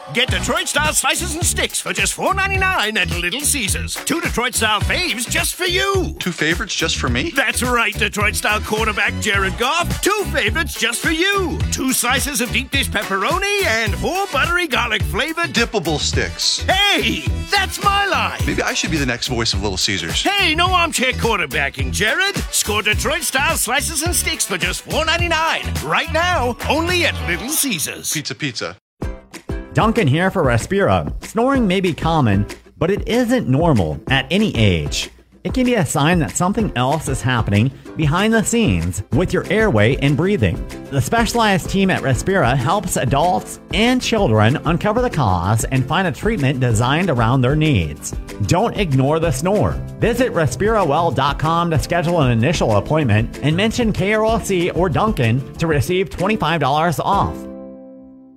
Get Detroit-style slices and sticks for just $4.99 at Little Caesars. 2 Detroit-style faves just for you. 2 favorites just for me? That's right, Detroit-style quarterback Jared Goff. 2 favorites just for you. 2 slices of deep dish pepperoni and 4 buttery garlic-flavored dippable sticks. Hey, that's my line. Maybe I should be the next voice of Little Caesars. Hey, no armchair quarterbacking, Jared. Score Detroit-style slices and sticks for just $4.99. Right now, only at Little Caesars. Pizza. Duncan here for Respira. Snoring may be common, but it isn't normal at any age. It can be a sign that something else is happening behind the scenes with your airway and breathing. The specialized team at Respira helps adults and children uncover the cause and find a treatment designed around their needs. Don't ignore the snore. Visit respirawell.com to schedule an initial appointment and mention KRLC or Duncan to receive $25 off.